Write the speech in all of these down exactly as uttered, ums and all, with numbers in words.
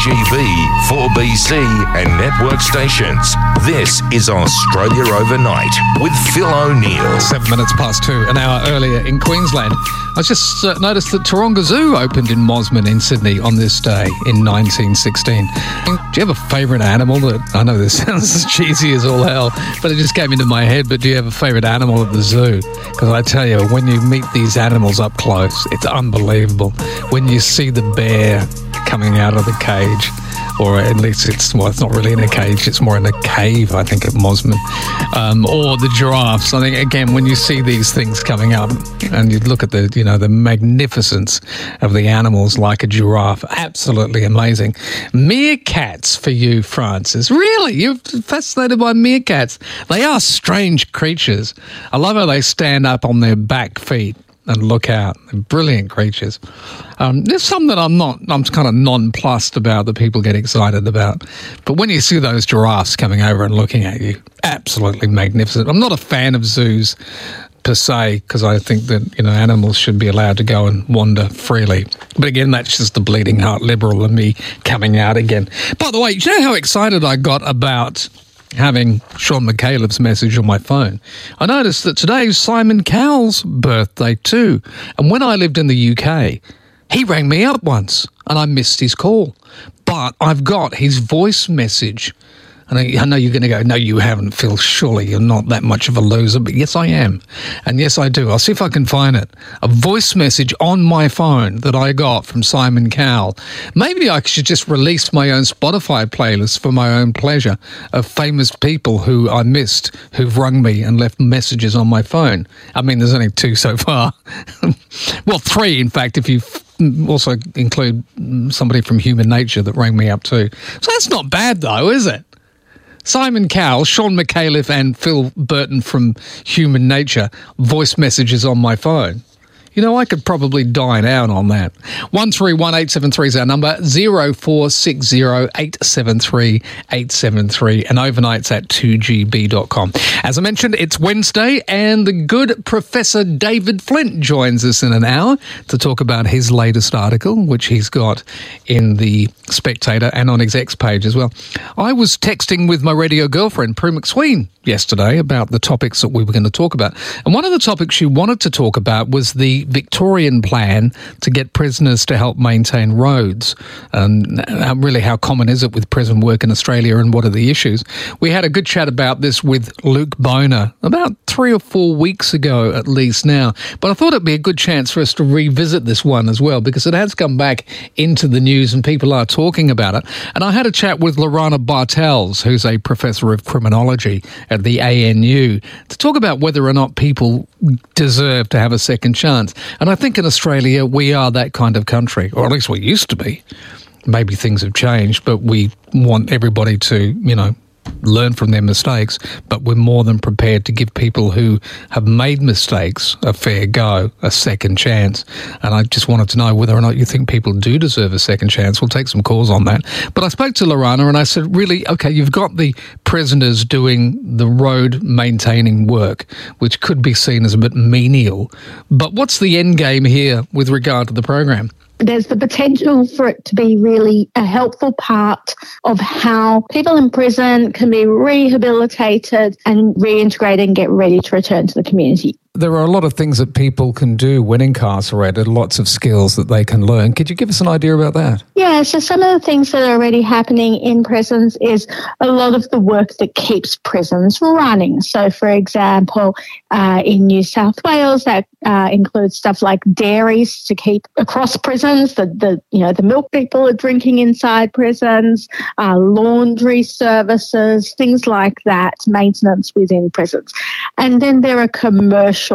G B, four B C and network stations. This is Australia Overnight with Phil O'Neill. Seven minutes past two, an hour earlier in Queensland. I just uh, noticed that Taronga Zoo opened in Mosman in Sydney on this day in nineteen sixteen. Do you have a favourite animal? That I know this sounds as cheesy as all hell, but it just came into my head. But do you have a favourite animal at the zoo? Because I tell you, when you meet these animals up close, it's unbelievable. When you see the bear coming out of the cage, or at least it's, well, it's not really in a cage, it's more in a cave, I think, at Mosman. Um, or the giraffes. I think, again, when you see these things coming up and you look at the, you know, the magnificence of the animals like a giraffe, absolutely amazing. Meerkats for you, Francis. Really? You're fascinated by meerkats? They are strange creatures. I love how they stand up on their back feet and look out. They're brilliant creatures. Um, there's some that I'm not, I'm kind of nonplussed about that people get excited about. But when you see those giraffes coming over and looking at you, absolutely magnificent. I'm not a fan of zoos per se, because I think that, you know, animals should be allowed to go and wander freely. But again, that's just the bleeding heart liberal in me coming out again. By the way, do you know how excited I got about having Sean McAuliffe's message on my phone? I noticed that today's Simon Cowell's birthday too. And when I lived in the U K, he rang me up once and I missed his call. But I've got his voice message. And I, I know you're going to go, no, you haven't, Phil. Surely you're not that much of a loser. But yes, I am. And yes, I do. I'll see if I can find it. A voice message on my phone that I got from Simon Cowell. Maybe I should just release my own Spotify playlist for my own pleasure of famous people who I missed, who've rung me and left messages on my phone. I mean, there's only two so far. Well, three, in fact, if you also include somebody from Human Nature that rang me up too. So that's not bad, though, is it? Simon Cowell, Sean McAuliffe and Phil Burton from Human Nature, voice messages on my phone. You know, I could probably dine out on that. one three one eight seven three is our number, zero four six zero eight seven three eight seven three, and overnights at two G B dot com. As I mentioned, it's Wednesday, and the good Professor David Flint joins us in an hour to talk about his latest article, which he's got in the Spectator and on his X page as well. I was texting with my radio girlfriend, Prue McSween, yesterday about the topics that we were going to talk about. And one of the topics she wanted to talk about was the Victorian plan to get prisoners to help maintain roads. And really, how common is it with prison work in Australia and what are the issues? We had a good chat about this with Luke Boner about three or four weeks ago at least now. But I thought it'd be a good chance for us to revisit this one as well, because it has come back into the news and people are talking about it. And I had a chat with Lorana Bartels, who's a professor of criminology at the A N U, to talk about whether or not people deserve to have a second chance. And I think in Australia, we are that kind of country, or at least we used to be. Maybe things have changed, but we want everybody to, you know, learn from their mistakes, but we're more than prepared to give people who have made mistakes a fair go, a second chance. And I just wanted to know whether or not you think people do deserve a second chance. We'll take some calls on that. But I spoke to Lorana and I said, really, okay, you've got the prisoners doing the road maintaining work, which could be seen as a bit menial. But what's the end game here with regard to the program? There's the potential for it to be really a helpful part of how people in prison can be rehabilitated and reintegrated and get ready to return to the community. There are a lot of things that people can do when incarcerated, lots of skills that they can learn. Could you give us an idea about that? Yeah, so some of the things that are already happening in prisons is a lot of the work that keeps prisons running. So, for example, uh, in New South Wales, that uh, includes stuff like dairies to keep across prisons, the, the you know the milk people are drinking inside prisons, uh, laundry services, things like that, maintenance within prisons. And then there are commercial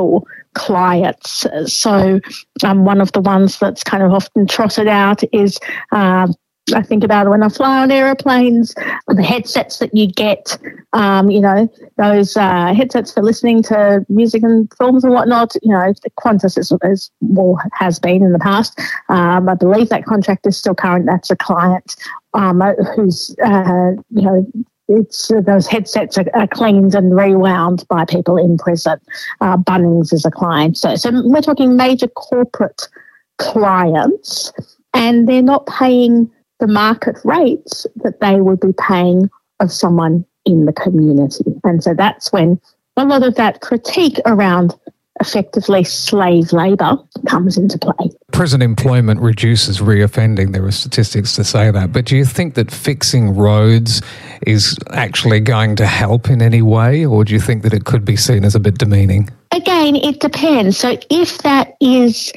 clients. So um, one of the ones that's kind of often trotted out is um, I think about when I fly on aeroplanes, the headsets that you get, um, you know, those uh, headsets for listening to music and films and whatnot, you know, Qantas is, is well, has been in the past. Um, I believe that contract is still current. That's a client um, who's, uh, you know, It's uh, those headsets are, are cleaned and rewound by people in prison. Uh, Bunnings is a client. So, so we're talking major corporate clients, and they're not paying the market rates that they would be paying of someone in the community. And so that's when a lot of that critique around effectively slave labour comes into play. Prison employment reduces reoffending. There are statistics to say that. But do you think that fixing roads is actually going to help in any way, or do you think that it could be seen as a bit demeaning? Again, it depends. So if that is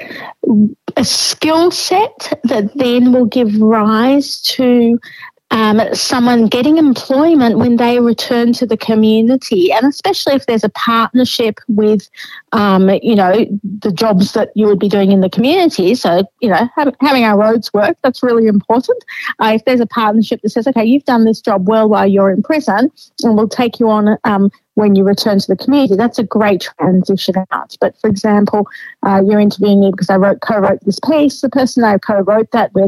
a skill set that then will give rise to Um, someone getting employment when they return to the community, and especially if there's a partnership with, um, you know, the jobs that you would be doing in the community. So, you know, have, having our roads work, that's really important. Uh, if there's a partnership that says, okay, you've done this job well while you're in prison and we'll take you on um, when you return to the community, that's a great transition out. But, for example, uh, you're interviewing me because I wrote co-wrote this piece. The person I co-wrote that with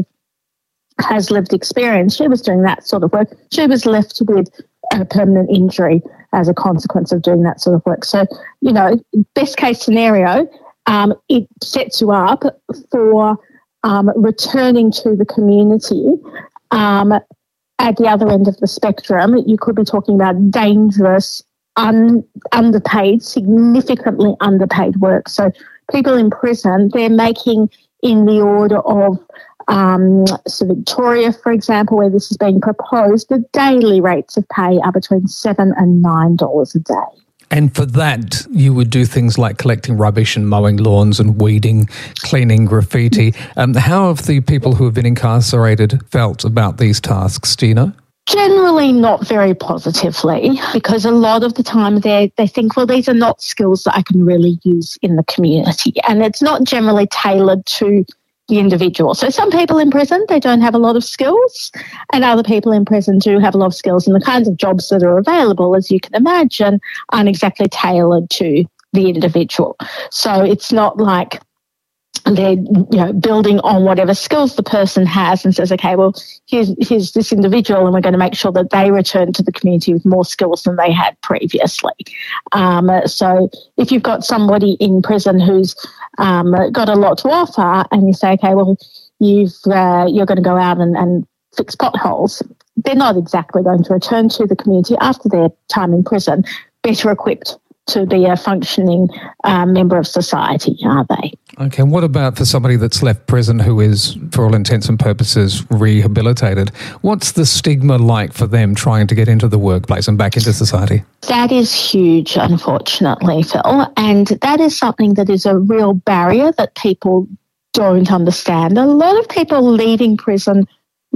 has lived experience. She was doing that sort of work. She was left with a permanent injury as a consequence of doing that sort of work. So, you know, best case scenario, um, it sets you up for um, returning to the community. Um, at the other end of the spectrum, you could be talking about dangerous, un- underpaid, significantly underpaid work. So people in prison, they're making in the order of Um, so Victoria, for example, where this is being proposed, the daily rates of pay are between seven and nine dollars a day. And for that, you would do things like collecting rubbish and mowing lawns and weeding, cleaning graffiti. Um, how have the people who have been incarcerated felt about these tasks, do you know? Generally not very positively, because a lot of the time they they think, well, these are not skills that I can really use in the community. And it's not generally tailored to the individual. So some people in prison, they don't have a lot of skills, and other people in prison do have a lot of skills, and the kinds of jobs that are available, as you can imagine, aren't exactly tailored to the individual. So it's not like they're, you know, building on whatever skills the person has and says, okay, well, here's, here's this individual and we're going to make sure that they return to the community with more skills than they had previously. Um, so if you've got somebody in prison who's um, got a lot to offer and you say, okay, well, you've, uh, you're going to go out and, and fix potholes, they're not exactly going to return to the community after their time in prison better equipped to be a functioning uh, member of society, are they? Okay, what about for somebody that's left prison who is, for all intents and purposes, rehabilitated? What's the stigma like for them trying to get into the workplace and back into society? That is huge, unfortunately, Phil, and that is something that is a real barrier that people don't understand. A lot of people leaving prison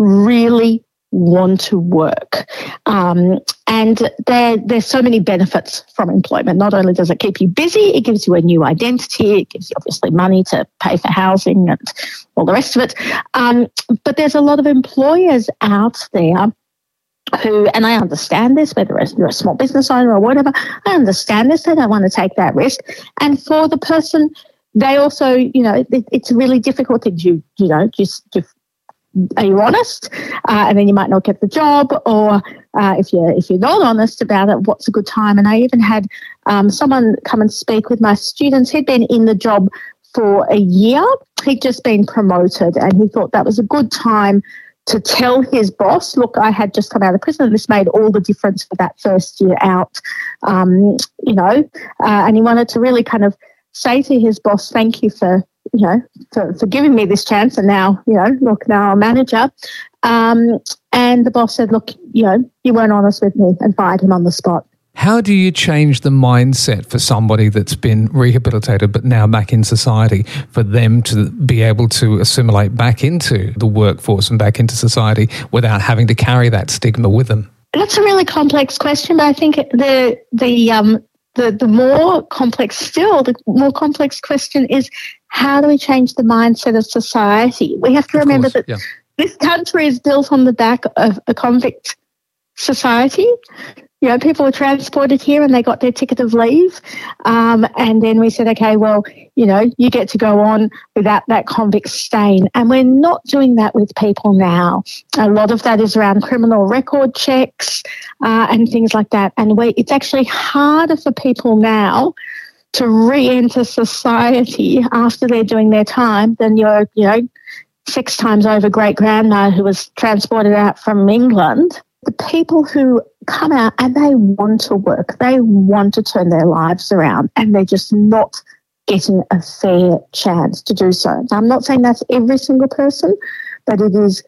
really want to work. Um, and there, there's so many benefits from employment. Not only does it keep you busy, it gives you a new identity, it gives you obviously money to pay for housing and all the rest of it. Um, but there's a lot of employers out there who, and I understand this, whether you're a small business owner or whatever, I understand this, they don't want to take that risk. And for the person, they also, you know, it, it's a really difficult thing. You, you know, just, just are you honest? Uh, and then you might not get the job, or uh, if you're if you're not honest about it, what's a good time? And I even had um, someone come and speak with my students. He'd been in the job for a year. He'd just been promoted, and he thought that was a good time to tell his boss, look, I had just come out of prison, and this made all the difference for that first year out. Um, you know, uh, and he wanted to really kind of say to his boss, thank you for you know, for, for giving me this chance, and now, you know, look, now I'm a manager. Um, and the boss said, look, you know, you weren't honest with me, and fired him on the spot. How do you change the mindset for somebody that's been rehabilitated but now back in society, for them to be able to assimilate back into the workforce and back into society without having to carry that stigma with them? That's a really complex question, but I think the the um the, the more complex still, the more complex question is, how do we change the mindset of society? We have to of remember course, that yeah. This country is built on the back of a convict society. You know, people were transported here and they got their ticket of leave. Um, and then we said, okay, well, you know, you get to go on without that convict stain. And we're not doing that with people now. A lot of that is around criminal record checks uh, and things like that. And we, it's actually harder for people now to re-enter society after they're doing their time than your, you know, six times over great-grandma who was transported out from England, the people who come out and they want to work, they want to turn their lives around, and they're just not getting a fair chance to do so. Now, I'm not saying that's every single person, but it is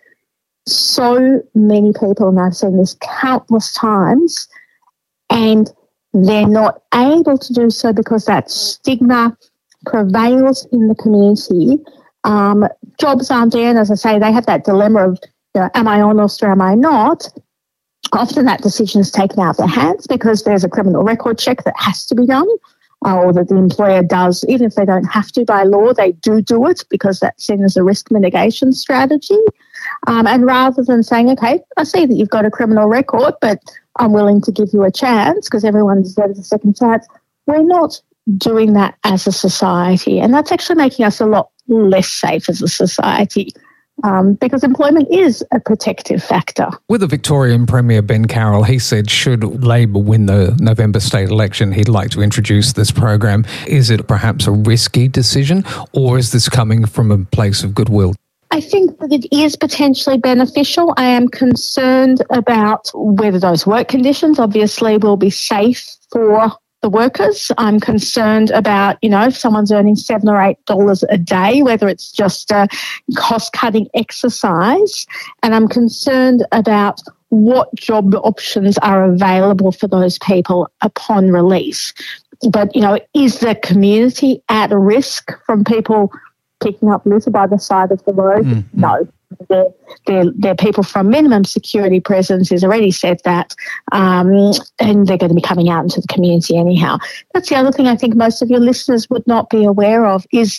so many people, and I've seen this countless times, and they're not able to do so because that stigma prevails in the community. Um, jobs aren't there, and as I say, they have that dilemma of, you know, am I honest or am I not? Often that decision is taken out of their hands because there's a criminal record check that has to be done, uh, or that the employer does, even if they don't have to by law, they do do it because that's seen as a risk mitigation strategy. Um, and rather than saying, okay, I see that you've got a criminal record, but I'm willing to give you a chance because everyone deserves a second chance, we're not doing that as a society. And that's actually making us a lot less safe as a society. Um, because employment is a protective factor. With the Victorian Premier Ben Carroll, he said should Labor win the November state election, he'd like to introduce this program. Is it perhaps a risky decision, or is this coming from a place of goodwill? I think that it is potentially beneficial. I am concerned about whether those work conditions obviously will be safe for the workers. I'm concerned about, you know, if someone's earning seven or eight dollars a day, whether it's just a cost-cutting exercise. And I'm concerned about what job options are available for those people upon release. But, you know, is the community at risk from people picking up litter by the side of the road? Mm-hmm. No. They're, they're, they're people from minimum security prisons, who's already said that, um, and they're going to be coming out into the community anyhow. That's the other thing I think most of your listeners would not be aware of is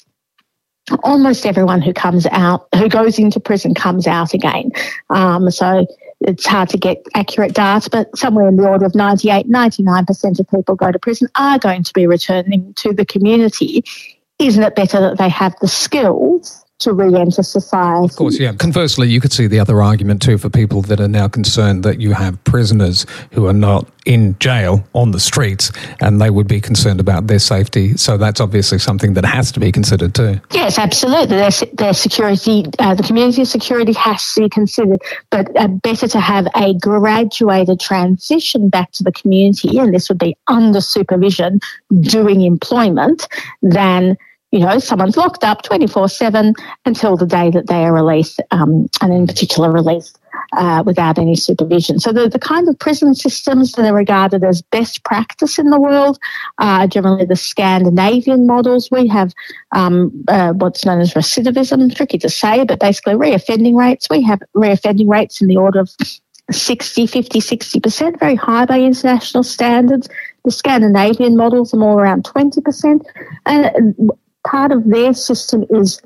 almost everyone who comes out, who goes into prison comes out again. Um, so it's hard to get accurate data, but somewhere in the order of ninety-eight, ninety-nine percent of people go to prison are going to be returning to the community. Isn't it better that they have the skills to re-enter society? Of course, yeah. Conversely, you could see the other argument too for people that are now concerned that you have prisoners who are not in jail on the streets, and they would be concerned about their safety. So that's obviously something that has to be considered too. Yes, absolutely. Their, their security, uh, the community security has to be considered, but uh, better to have a graduated transition back to the community, and this would be under supervision doing employment, than, you know, someone's locked up twenty-four seven until the day that they are released, um, and in particular released uh, without any supervision. So the, the kind of prison systems that are regarded as best practice in the world are generally the Scandinavian models. We have um, uh, what's known as recidivism, tricky to say, but basically reoffending rates. We have reoffending rates in the order of sixty, fifty, sixty percent, very high by international standards. The Scandinavian models are more around twenty percent. And part of their system is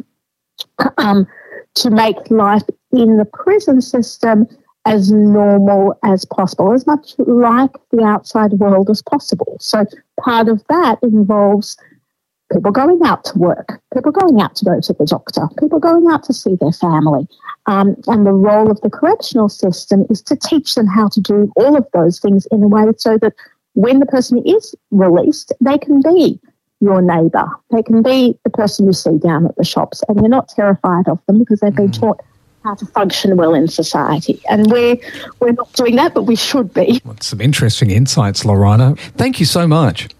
um, to make life in the prison system as normal as possible, as much like the outside world as possible. So part of that involves people going out to work, people going out to go to the doctor, people going out to see their family. Um, and the role of the correctional system is to teach them how to do all of those things in a way so that when the person is released, they can be your neighbour. They can be the person you see down at the shops, and you're not terrified of them because they've been mm. taught how to function well in society. And we're, we're not doing that, but we should be. Well, some interesting insights, Lorana. Thank you so much.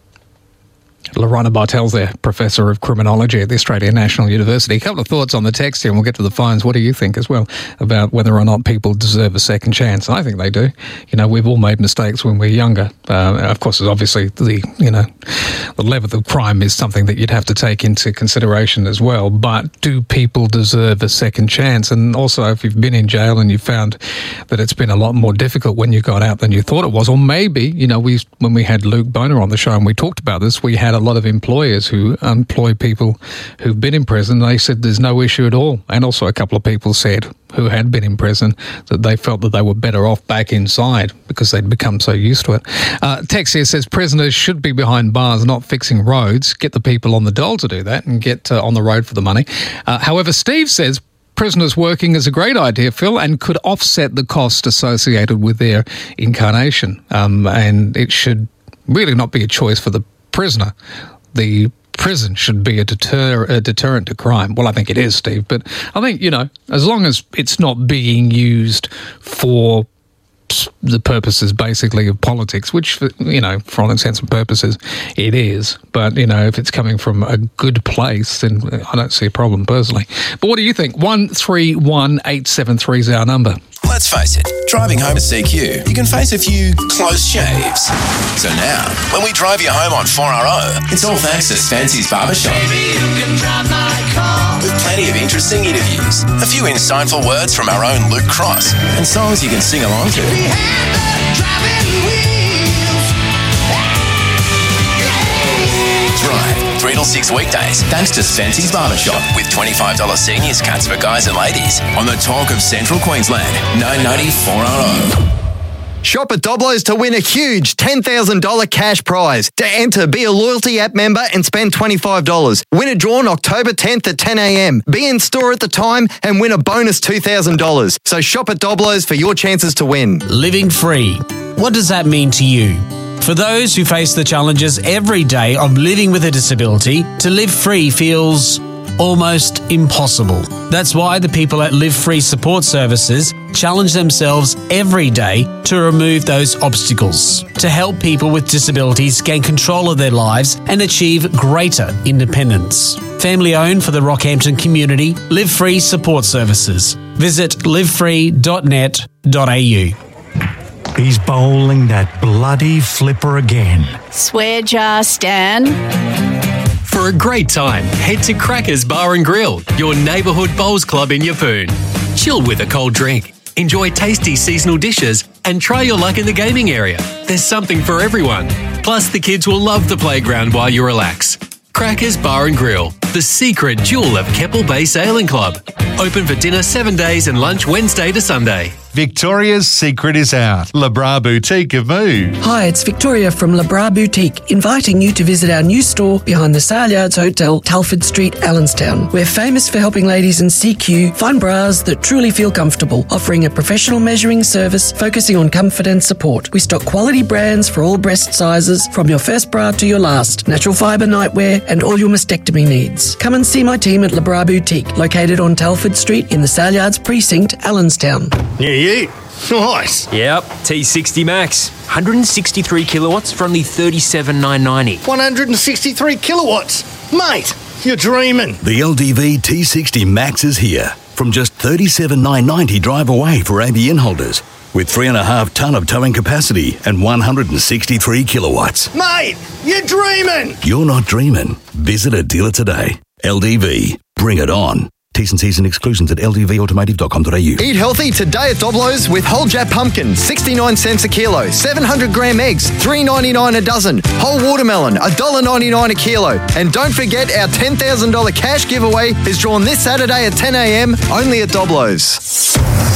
Lorana Bartels there, Professor of Criminology at the Australian National University. A couple of thoughts on the text here, and we'll get to the phones. What do you think as well about whether or not people deserve a second chance? I think they do. You know, we've all made mistakes when we're younger. Uh, of course, obviously, the, you know, the level of crime is something that you'd have to take into consideration as well. But do people deserve a second chance? And also, if you've been in jail and you found that it's been a lot more difficult when you got out than you thought it was, or maybe, you know, we when we had Luke Boner on the show and we talked about this, we had a lot of employers who employ people who've been in prison. They said there's no issue at all. And also a couple of people said who had been in prison that they felt that they were better off back inside because they'd become so used to it. Uh, text here says prisoners should be behind bars, not fixing roads. Get the people on the dole to do that and get uh, on the road for the money. Uh, however, Steve says prisoners working is a great idea, Phil, and could offset the cost associated with their incarnation. Um, and it should really not be a choice for the prisoner. The prison should be a, deter, a deterrent to crime. Well, I think it is, Steve, but I think, you know, as long as it's not being used for the purposes basically of politics, which, you know, for all intents and purposes, it is. But, you know, if it's coming from a good place, then I don't see a problem personally. But what do you think? one three one eight seven three is our number. Let's face it, driving home at C Q, you can face a few close shaves. So now, when we drive you home on four R O, it's all thanks to Fancy's Barbershop. With plenty of interesting interviews, a few insightful words from our own Luke Cross, and songs you can sing along to. Drive three till six weekdays, thanks to Fancy's Barbershop, with twenty-five dollars seniors cuts for guys and ladies on the talk of Central Queensland, nine ninety four R O. Shop at Doblo's to win a huge ten thousand dollars cash prize. To enter, be a loyalty app member and spend twenty-five dollars. Win a draw on October tenth at ten a.m. Be in store at the time and win a bonus two thousand dollars. So shop at Doblo's for your chances to win. Living free. What does that mean to you? For those who face the challenges every day of living with a disability, to live free feels almost impossible. That's why the people at Live Free Support Services challenge themselves every day to remove those obstacles, to help people with disabilities gain control of their lives and achieve greater independence. Family owned for the Rockhampton community, Live Free Support Services. Visit live free dot net dot a u. He's bowling that bloody flipper again. Swear jar, Stan. For a great time, head to Crackers Bar and Grill, your neighbourhood bowls club in Yeppoon. Chill with a cold drink, enjoy tasty seasonal dishes, and try your luck in the gaming area. There's something for everyone. Plus, the kids will love the playground while you relax. Crackers Bar and Grill, the secret jewel of Keppel Bay Sailing Club. Open for dinner seven days and lunch Wednesday to Sunday. Victoria's secret is out. Le Bras Boutique of Moo. Hi, it's Victoria from Le Bras Boutique, inviting you to visit our new store behind the Saleyards Hotel, Telford Street, Allenstown. We're famous for helping ladies in C Q find bras that truly feel comfortable, offering a professional measuring service focusing on comfort and support. We stock quality brands for all breast sizes, from your first bra to your last, natural fibre nightwear, and all your mastectomy needs. Come and see my team at Le Bras Boutique, located on Telford Street in the Saleyards Precinct, Allenstown. Yeah, yeah. Nice. Yep, T sixty Max. one hundred sixty-three kilowatts for only thirty-seven thousand nine hundred ninety. one hundred sixty-three kilowatts? Mate, you're dreaming. The L D V T sixty Max is here. From just thirty-seven thousand nine hundred ninety drive away for A B N holders. With three and a half tonne of towing capacity and one hundred sixty-three kilowatts. Mate, you're dreaming. You're not dreaming. Visit a dealer today. L D V. Bring it on. T's and C's and exclusions at l d v automotive dot com dot a u. Eat healthy today at Doblo's with whole Jap pumpkin, sixty-nine cents a kilo. seven hundred gram eggs, three ninety-nine a dozen. Whole watermelon, one dollar ninety-nine a kilo. And don't forget, our ten thousand dollars cash giveaway is drawn this Saturday at ten a.m. only at Doblo's.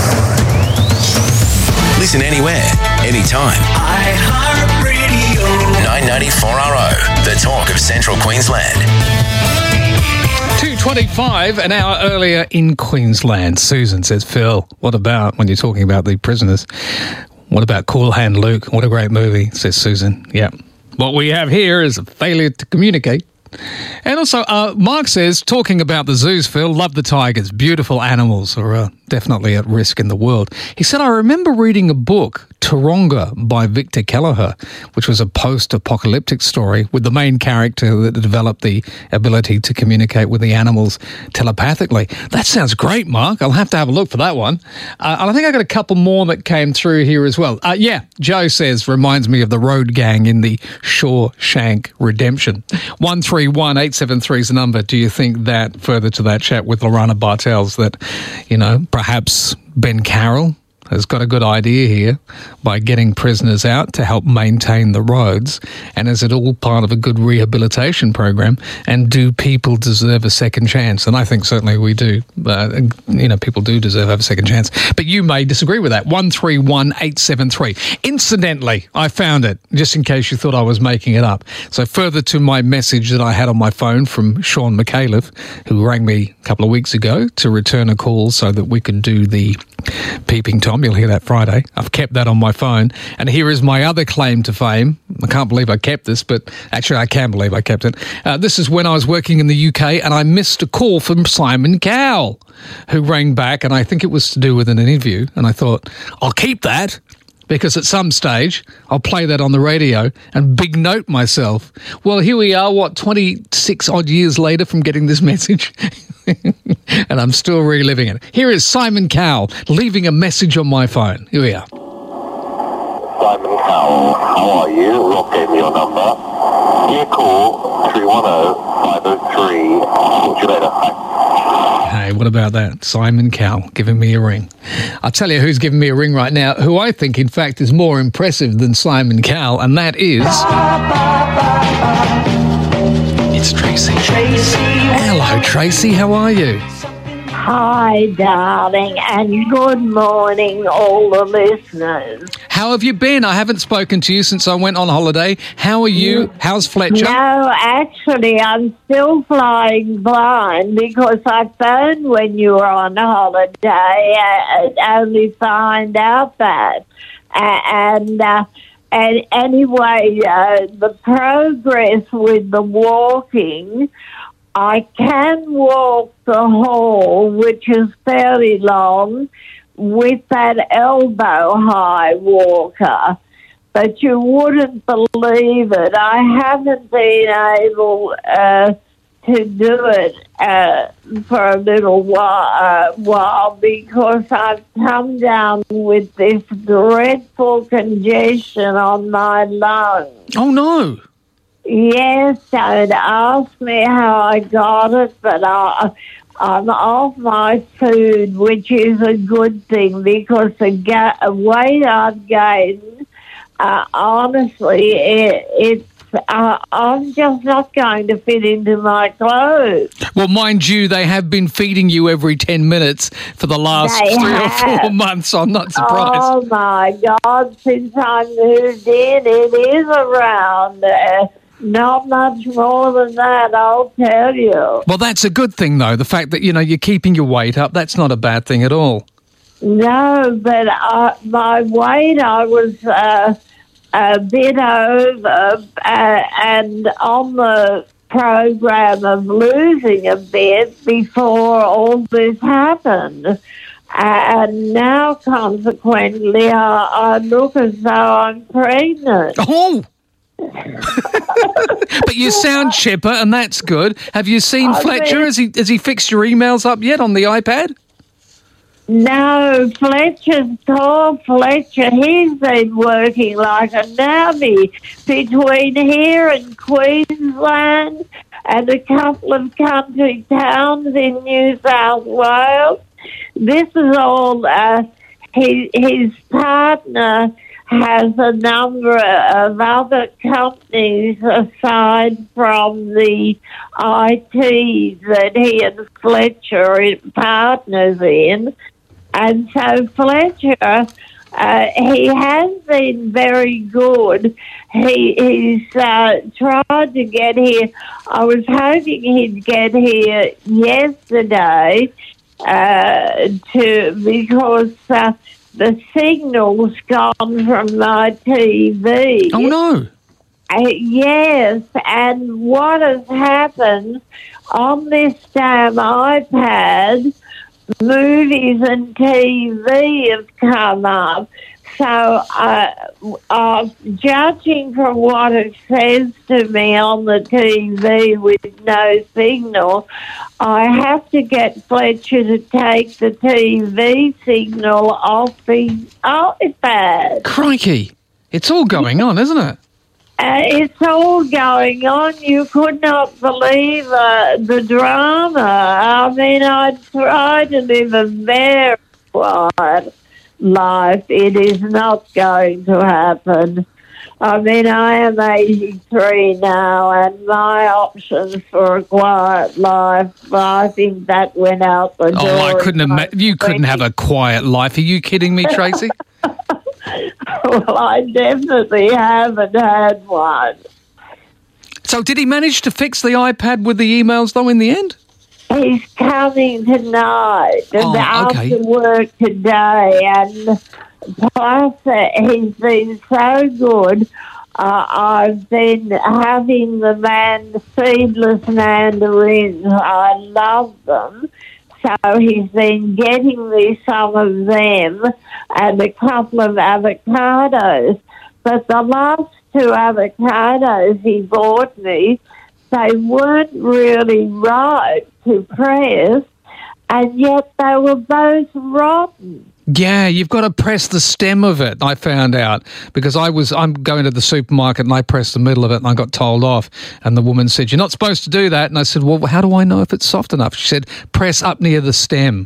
Listen anywhere, anytime. iHeartRadio. nine ninety-four R O, the talk of Central Queensland. two twenty-five, an hour earlier in Queensland. Susan says, Phil, what about, when you're talking about the prisoners, what about Cool Hand Luke? What a great movie, says Susan. Yeah. What we have here is a failure to communicate. And also, uh, Mark says, talking about the zoos, Phil, love the tigers. Beautiful animals are uh, definitely at risk in the world. He said, I remember reading a book, Taronga, by Victor Kelleher, which was a post-apocalyptic story with the main character that developed the ability to communicate with the animals telepathically. That sounds great, Mark. I'll have to have a look for that one. Uh, and I think I got a couple more that came through here as well. Uh, yeah, Joe says, reminds me of the road gang in the Shawshank Redemption. one three one eight seven three is the number. Do you think that, further to that chat with Lorana Bartels, that, you know, perhaps Ben Carroll has got a good idea here by getting prisoners out to help maintain the roads? And is it all part of a good rehabilitation program? And do people deserve a second chance? And I think certainly we do. Uh, you know, people do deserve a second chance. But you may disagree with that. one three one eight seven three. Incidentally, I found it, just in case you thought I was making it up. So further to my message that I had on my phone from Sean McAuliffe, who rang me a couple of weeks ago to return a call so that we could do the Peeping Tom. time. You'll hear that Friday. I've kept that on my phone. And here is my other claim to fame. I can't believe I kept this, but actually I can believe I kept it. Uh, this is when I was working in the U K and I missed a call from Simon Cowell, who rang back, and I think it was to do with an interview. And I thought, I'll keep that, because at some stage I'll play that on the radio and big note myself. Well, here we are, what, twenty-six odd years later from getting this message, and I'm still reliving it. Here is Simon Cowell leaving a message on my phone. Here we are. Simon Cowell, how are you? Rob gave me your number. Here, call three one zero, five zero three. Talk to you later. Bye. Hey, what about that? Simon Cowell giving me a ring. I'll tell you who's giving me a ring right now, who I think, in fact, is more impressive than Simon Cowell, and that is... It's Tracy. Tracy. Hello, Tracy. How are you? Hi, darling, and good morning, all the listeners. How have you been? I haven't spoken to you since I went on holiday. How are you? How's Fletcher? No, actually, I'm still flying blind because I phoned when you were on holiday and only find out that. And, uh, and anyway, uh, the progress with the walking... I can walk the hall, which is fairly long, with that elbow-high walker. But you wouldn't believe it. I haven't been able uh, to do it uh, for a little while, uh, while because I've come down with this dreadful congestion on my lungs. Oh, no. Yes, don't ask me how I got it, but I, I'm off my food, which is a good thing because the ga- weight I've gained, uh, honestly, it, it's uh, I'm just not going to fit into my clothes. Well, mind you, they have been feeding you every ten minutes for the last They three have. or four months. I'm not surprised. Oh, my God, since I moved in, it is around... Uh, Not much more than that, I'll tell you. Well, that's a good thing, though. The fact that, you know, you're keeping your weight up, that's not a bad thing at all. No, but uh, my weight, I was uh, a bit over uh, and on the program of losing a bit before all this happened. And now, consequently, I, I look as though I'm pregnant. Oh! But you sound chipper, and that's good. Have you seen I Fletcher? mean- Has he has he fixed your emails up yet on the iPad? No, Fletcher's poor Fletcher. He's been working like a navvy between here and Queensland and a couple of country towns in New South Wales. This is all, uh, his, his partner has a number of other companies aside from the I T that he and Fletcher are partners in. And so Fletcher, uh, he has been very good. He, he's uh, tried to get here. I was hoping he'd get here yesterday uh, to because... Uh, the signal's gone from my T V. Oh, no. Uh, yes, and what has happened on this damn iPad, movies and T V have come up. So, uh, uh, judging from what it says to me on the T V with no signal, I have to get Fletcher to take the T V signal off the iPad. Crikey. It's all going on, isn't it? Uh, it's all going on. You could not believe uh, the drama. I mean, I try to live a very quiet life. It is not going to happen. I mean, I am eighty-three now, and my options for a quiet life, I think that went out the door. Oh, I couldn't imagine. You couldn't have a quiet life. Are you kidding me, Tracy? Well, I definitely haven't had one. So did he manage to fix the iPad with the emails, though, in the end? He's coming tonight Oh, after okay. work today, and plus uh, he's been so good. Uh, I've been having the man seedless mandarins. I love them. So he's been getting me some of them and a couple of avocados. But the last two avocados he bought me, they weren't really ripe to press, and yet they were both rotten. Yeah, you've got to press the stem of it, I found out, because I was, I'm going to the supermarket and I pressed the middle of it and I got told off. And the woman said, you're not supposed to do that. And I said, well, how do I know if it's soft enough? She said, press up near the stem.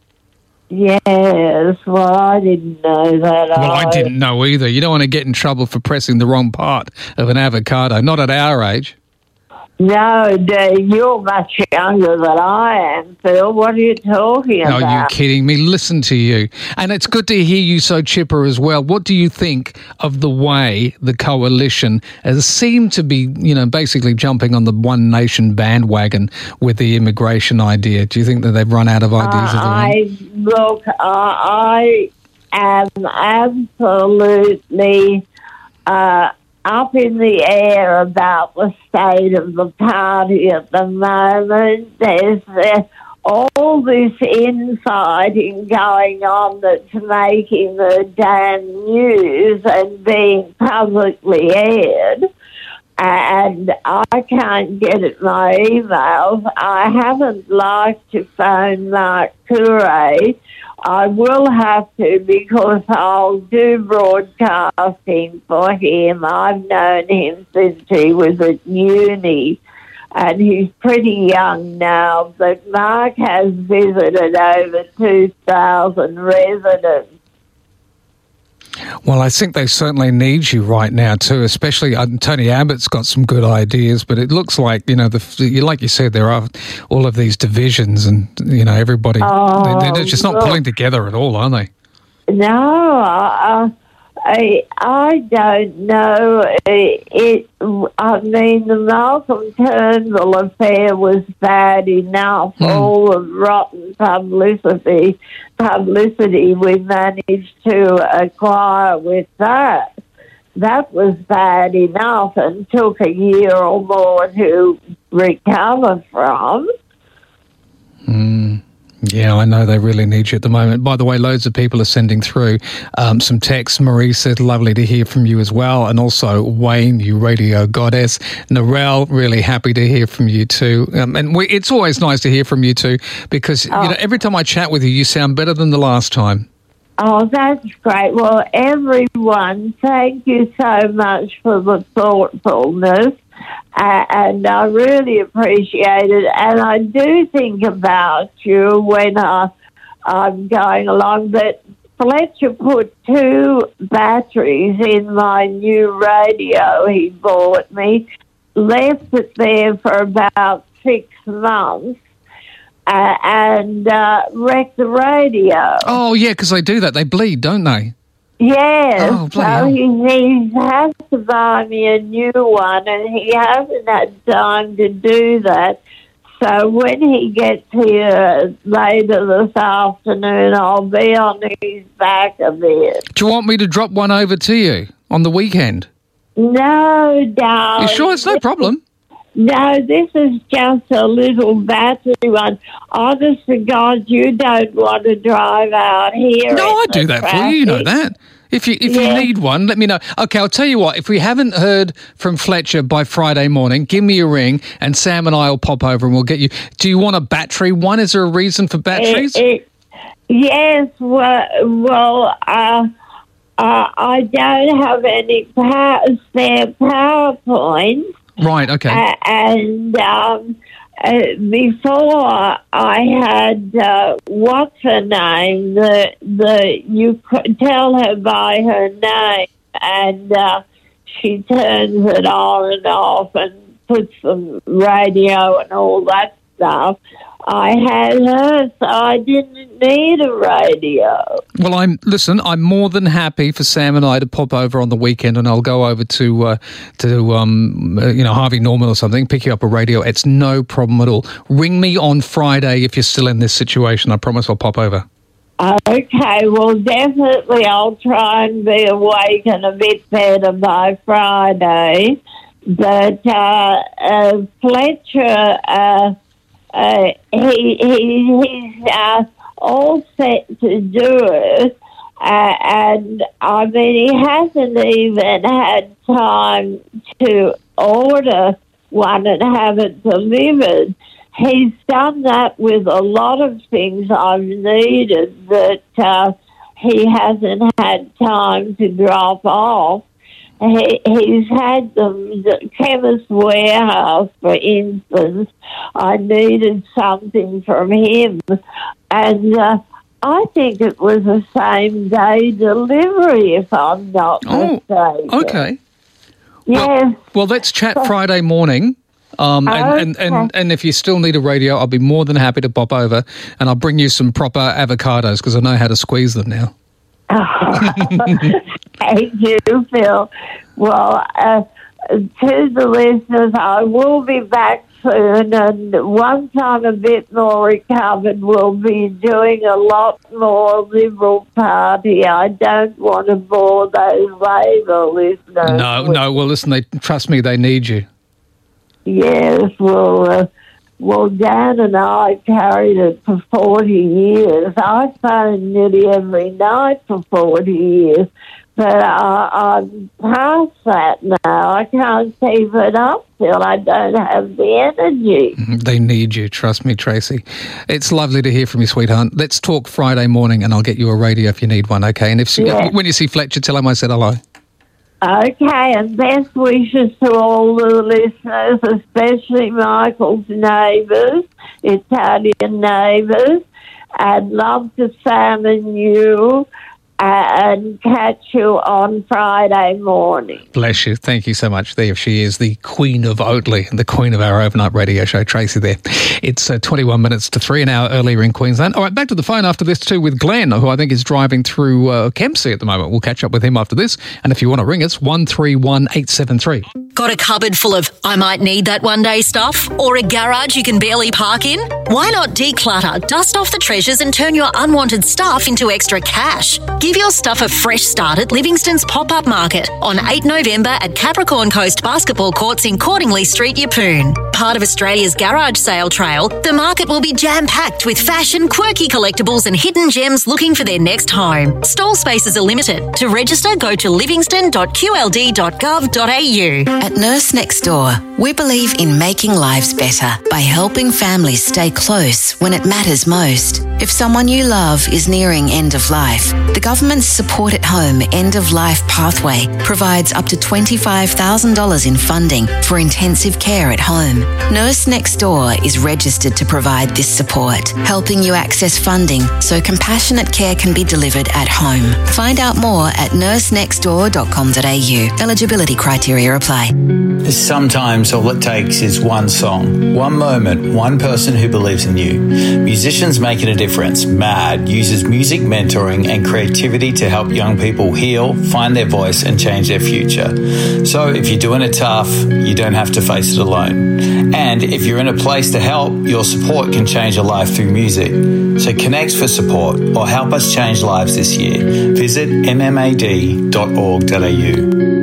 Yes, well, I didn't know that. Well, I didn't know either. You don't want to get in trouble for pressing the wrong part of an avocado, not at our age. No, Dave, you're much younger than I am, Phil. What are you talking No, about? are you kidding me? Listen to you. And it's good to hear you so chipper as well. What do you think of the way the coalition has seemed to be, you know, basically jumping on the One Nation bandwagon with the immigration idea? Do you think that they've run out of ideas Uh, of their own? I look, uh, I am absolutely uh, up in the air about the state of the party at the moment. There's uh, all this infighting going on that's making the damn news and being publicly aired. And I can't get at my emails. I haven't liked to phone Mark Courret. I will have to because I'll do broadcasting for him. I've known him since he was at uni, and he's pretty young now. But Mark has visited over two thousand residents. Well, I think they certainly need you right now too, especially uh, Tony Abbott's got some good ideas, but it looks like, you know, the like you said, there are all of these divisions and, you know, everybody, Oh, they, they're just not look. pulling together at all, are they? No, I, I, I don't know. It, it, I mean, the Malcolm Turnbull affair was bad enough. Mm. All the rotten publicity, publicity we managed to acquire with that. That was bad enough and took a year or more to recover from. Mm. Yeah, I know they really need you at the moment. By the way, loads of people are sending through um, some texts. Marie said, lovely to hear from you as well. And also Wayne, you radio goddess. Narelle, really happy to hear from you too. Um, and we, it's always nice to hear from you too, because Oh. you know, every time I chat with you, you sound better than the last time. Oh, that's great. Well, everyone, thank you so much for the thoughtfulness. Uh, and I really appreciate it. And I do think about you when I, I'm going along. But Fletcher put two batteries in my new radio he bought me, left it there for about six months, uh, and uh, wrecked the radio. Oh, yeah, because they do that. They bleed, don't they? Yes, Oh, bloody so hell. he, he has to buy me a new one, and he hasn't had time to do that. So when he gets here later this afternoon, I'll be on his back a bit. Do you want me to drop one over to you on the weekend? No, darling. You sure? It's no problem. No, this is just a little battery one. Honest to God, you don't want to drive out here. No, I in do the that for you. You know traffic. that. If you if Yeah. you need one, let me know. Okay, I'll tell you what. If we haven't heard from Fletcher by Friday morning, give me a ring, and Sam and I will pop over and we'll get you. Do you want a battery one? Is there a reason for batteries? It- it- yes, well, well uh, uh, I don't have any power, spare PowerPoint. Right. Okay. Uh, and um, uh, before I had, uh, what's her name? The, the, you could tell her by her name, and uh, she turns it on and off and puts the radio and all that stuff. I had her, so I didn't need a radio. Well, I'm listen. I'm more than happy for Sam and I to pop over on the weekend, and I'll go over to uh, to um, uh, you know Harvey Norman or something, pick you up a radio. It's no problem at all. Ring me on Friday if you're still in this situation. I promise I'll pop over. Okay, well, definitely I'll try and be awake and a bit better by Friday. But uh, uh, Fletcher, uh, uh, he, he he's uh, all set to do it. Uh, and, I mean, he hasn't even had time to order one and have it delivered. He's done that with a lot of things I've needed that uh, he hasn't had time to drop off. He, he's had them, the Chemist Warehouse, for instance. I needed something from him. And uh, I think it was a same-day delivery, if I'm not oh, mistaken. Okay. Yes. Well, well, let's chat Friday morning. Um, and, okay. and, and, and if you still need a radio, I'll be more than happy to pop over, and I'll bring you some proper avocados because I know how to squeeze them now. Thank you, Phil. Well, uh, to the listeners, I will be back soon, and once I'm a bit more recovered, we'll be doing a lot more Liberal Party. I don't want to bore those Labor listeners. No, no. Well, listen, they trust me, they need you. Yes, well, uh, well, Dan and I carried it for forty years. I phoned nearly every night for forty years, but I, I'm past that now. I can't keep it up till I don't have the energy. They need you, trust me, Tracy. It's lovely to hear from you, sweetheart. Let's talk Friday morning and I'll get you a radio if you need one, okay? And if, yeah. if when you see Fletcher, tell him I said hello. Okay, and best wishes to all the listeners, especially Michael's neighbours, Italian neighbours, and love to Sam and you, and catch you on Friday morning. Bless you. Thank you so much. There she is, the Queen of Oatley, the Queen of our overnight radio show, Tracy there. It's uh, twenty-one minutes to three, an hour earlier in Queensland. All right, back to the phone after this too with Glenn, who I think is driving through uh, Kempsey at the moment. We'll catch up with him after this. And if you want to ring us, one three one eight seven three. Got a cupboard full of I might need that one day stuff? Or a garage you can barely park in? Why not declutter, dust off the treasures and turn your unwanted stuff into extra cash? Give your stuff a fresh start at Livingston's Pop-Up Market on the eighth of November at Capricorn Coast Basketball Courts in Cordingley Street, Yeppoon. Part of Australia's garage sale trail, the market will be jam-packed with fashion, quirky collectibles and hidden gems looking for their next home. Stall spaces are limited. To register, go to livingston dot q l d dot gov dot a u. At Nurse Next Door, we believe in making lives better by helping families stay close when it matters most. If someone you love is nearing end of life, the government's Support at Home End of Life Pathway provides up to twenty-five thousand dollars in funding for intensive care at home. Nurse Next Door is registered to provide this support, helping you access funding so compassionate care can be delivered at home. Find out more at nurse next door dot com dot a u. Eligibility criteria apply. Sometimes all it takes is one song, one moment, one person who believes in you. Musicians Making a Difference, MAD, uses music mentoring and creativity to help young people heal, find their voice and change their future. So if you're doing it tough, you don't have to face it alone. And if you're in a place to help, your support can change a life through music. So connect for support or help us change lives this year. Visit m m a d dot org dot a u.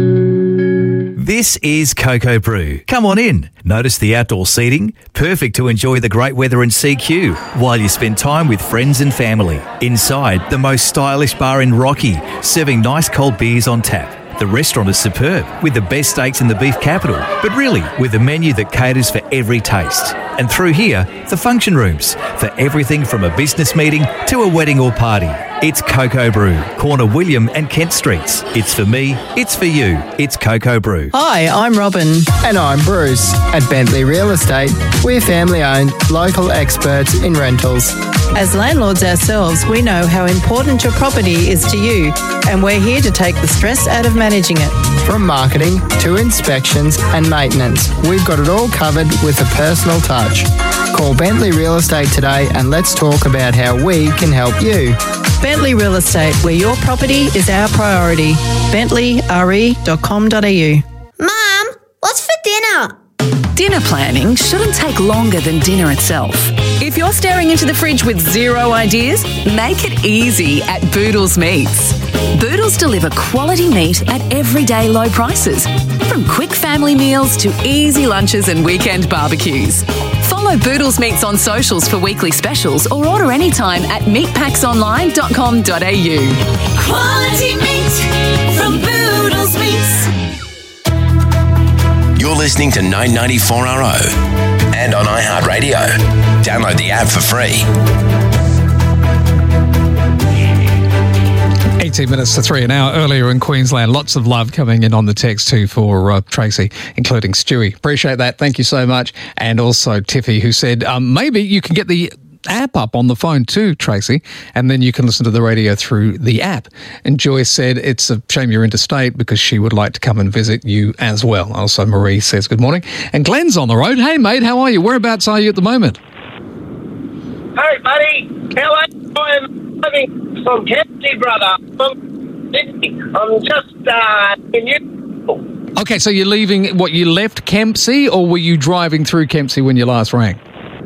This is Cocoa Brew. Come on in. Notice the outdoor seating, perfect to enjoy the great weather in C Q while you spend time with friends and family. Inside, the most stylish bar in Rocky, serving nice cold beers on tap. The restaurant is superb, with the best steaks in the beef capital, but really with a menu that caters for every taste. And through here, the function rooms, for everything from a business meeting to a wedding or party. It's Cocoa Brew, corner William and Kent Streets. It's for me, it's for you, it's Cocoa Brew. Hi, I'm Robin. And I'm Bruce. At Bentley Real Estate, we're family owned, local experts in rentals. As landlords ourselves, we know how important your property is to you, and we're here to take the stress out of managing it. From marketing to inspections and maintenance, we've got it all covered with a personal touch. Call Bentley Real Estate today and let's talk about how we can help you. Bentley Real Estate, where your property is our priority. bentley r e dot com dot a u. Mum, what's for dinner? Dinner planning shouldn't take longer than dinner itself. If you're staring into the fridge with zero ideas, make it easy at Boodles Meats. Boodles deliver quality meat at everyday low prices, from quick family meals to easy lunches and weekend barbecues. Follow Boodles Meats on socials for weekly specials or order anytime at meat packs online dot com dot a u. Quality meat from Boodles Meats. You're listening to nine ninety-four R O and on iHeartRadio. Download the app for free. eighteen minutes to three, an hour earlier in Queensland. Lots of love coming in on the text too for uh, Tracy, including Stewie. Appreciate that. Thank you so much. And also Tiffy, who said um, maybe you can get the app up on the phone too, Tracy, and then you can listen to the radio through the app. And Joyce said it's a shame you're interstate because she would like to come and visit you as well. Also, Marie says good morning. And Glenn's on the road. Hey, mate, how are you? Whereabouts are you at the moment? Hey, buddy. How are you? I'm living from Kempsey, brother. From Sydney. I'm just uh, in Newcastle. Okay, so you're leaving, what, you left Kempsey, or were you driving through Kempsey when you last rang?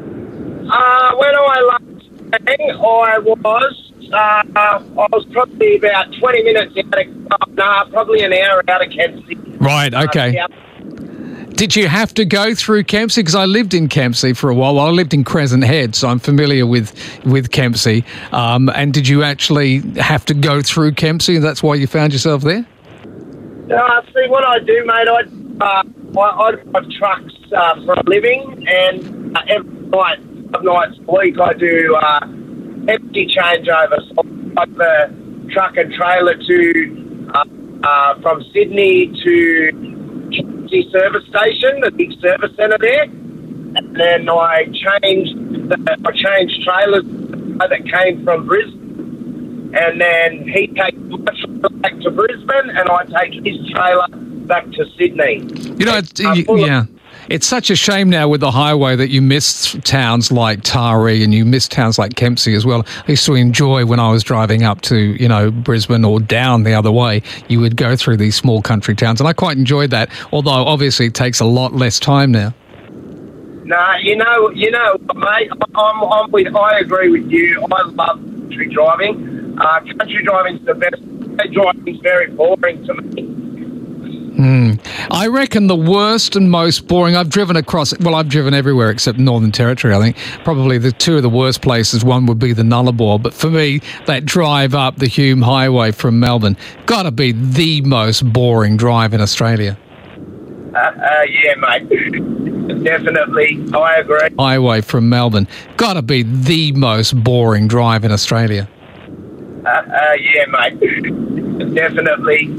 Uh, when I last rang, I was, uh, I was probably about twenty minutes out of, uh, nah, probably an hour out of Kempsey. Right, okay. Uh, Did you have to go through Kempsey? Because I lived in Kempsey for a while. Well, I lived in Crescent Head, so I'm familiar with, with Kempsey. Um, and did you actually have to go through Kempsey, and that's why you found yourself there? Uh, see, what I do, mate, I, uh, I, I drive trucks uh, for a living, and uh, every night, five nights a week, I do uh, empty changeover. So I drive the truck and trailer to uh, uh, from Sydney to Kempsey service station, the big service centre there, and then I changed the, I changed trailers that came from Brisbane, and then he takes my trailer back to Brisbane, and I take his trailer back to Sydney. You know, it's, you, yeah. It's such a shame now with the highway that you miss towns like Taree and you miss towns like Kempsey as well. I used to enjoy when I was driving up to, you know, Brisbane or down the other way, you would go through these small country towns, and I quite enjoyed that, although obviously it takes a lot less time now. Nah, you know, you know, mate, I'm, I'm with, I agree with you. I love country driving. Uh, country driving's the best. Driving's very boring to me. Mm. I reckon the worst and most boring, I've driven across, well, I've driven everywhere except Northern Territory, I think. Probably the two of the worst places, one would be the Nullarbor. But for me, that drive up the Hume Highway from Melbourne, got to be the most boring drive in Australia. Uh, uh, yeah, mate. Definitely. I agree. Highway from Melbourne, got to be the most boring drive in Australia. Uh, uh, yeah, mate. Definitely.